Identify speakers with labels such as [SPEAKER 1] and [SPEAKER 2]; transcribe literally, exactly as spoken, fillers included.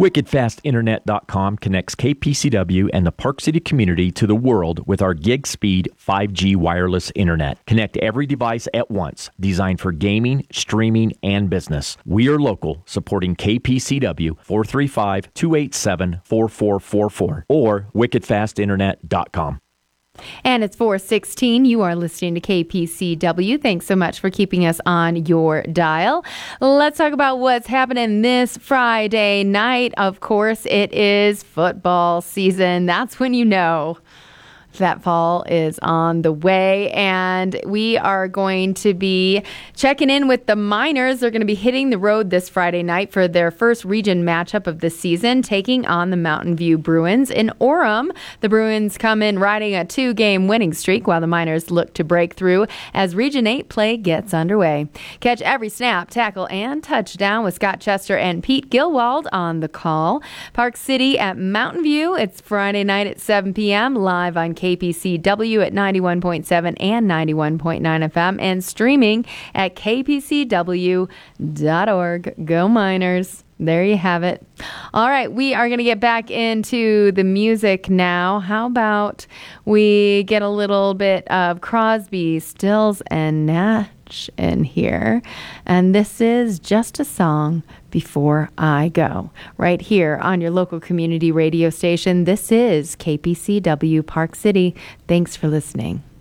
[SPEAKER 1] wicked fast internet dot com connects K P C W and the Park City community to the world with our gig speed five G wireless internet. Connect every device at once, designed for gaming, streaming, and business. We are local, supporting K P C W, four three five, two eight seven, four four four four or wicked fast internet dot com.
[SPEAKER 2] And it's four sixteen. You are listening to K P C W. Thanks so much for keeping us on your dial. Let's talk about what's happening this Friday night. Of course, it is football season. That's when you know that fall is on the way, and we are going to be checking in with the Miners. They're going to be hitting the road this Friday night for their first region matchup of the season, taking on the Mountain View Bruins in Orem. The Bruins come in riding a two-game winning streak while the Miners look to break through as Region eight play gets underway. Catch every snap, tackle, and touchdown with Scott Chester and Pete Gilwald on the call. Park City at Mountain View. It's Friday night at seven p.m. live on K P C W at ninety-one point seven and ninety-one point nine F M and streaming at k p c w dot org. Go Miners. There you have it. All right, we are going to get back into the music now. How about we get a little bit of Crosby, Stills, and Nash in here. And this is Just a Song Before I Go, right here on your local community radio station. This is K P C W Park City. Thanks for listening.